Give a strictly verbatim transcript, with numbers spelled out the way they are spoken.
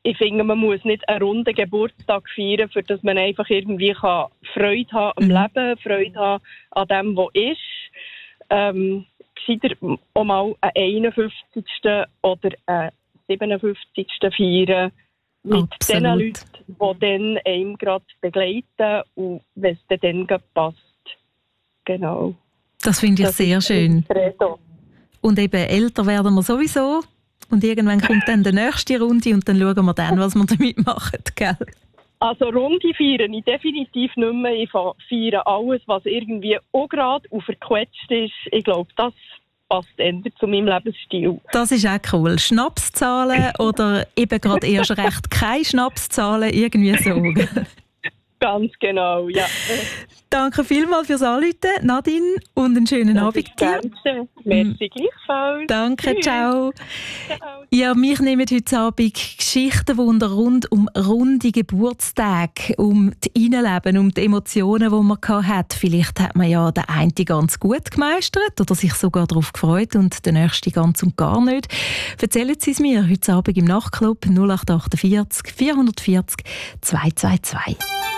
ich finde, man muss nicht einen runden Geburtstag feiern, für dass man einfach irgendwie kann Freude haben am mhm. Leben, Freude haben an dem, was ist. Ähm, gescheiter auch mal einen einundfünfzigsten oder einen siebenundfünfzigsten feiern mit Absolut. den Leuten, die dann einem gerade begleiten und wenn es dann, dann gerade passt. Genau. Das finde ich das sehr schön. Credo. Und eben älter werden wir sowieso. Und irgendwann kommt dann die nächste Runde und dann schauen wir dann, was wir damit machen. Gell? Also Runde feiern ich definitiv nicht mehr. Ich feiere alles, was irgendwie auch gerade und verquetscht ist. Ich glaube, das passt eher zu meinem Lebensstil. Das ist auch cool. Schnapszahlen oder eben gerade erst recht keine Schnapszahlen, irgendwie so. Ganz genau, ja. Danke vielmals fürs Anrufen, Nadine, und einen schönen das Abend dir. Danke. Merci gleichfalls. Danke, Tschüss. ciao. Ciao. Ja, mich nehmen heute Abend Geschichtenwunder rund um runde Geburtstage, um das Innenleben, um die Emotionen, die man hatte. Vielleicht hat man ja den einen ganz gut gemeistert oder sich sogar darauf gefreut und den nächsten ganz und gar nicht. Erzählen Sie es mir heute Abend im Nachtclub null acht vier acht, vier vier null zwei zwei zwei.